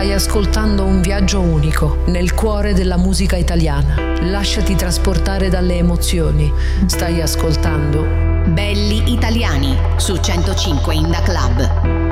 Stai ascoltando un viaggio unico nel cuore della musica italiana. Lasciati trasportare dalle emozioni. Stai ascoltando Belli Italiani su 105 in da Club.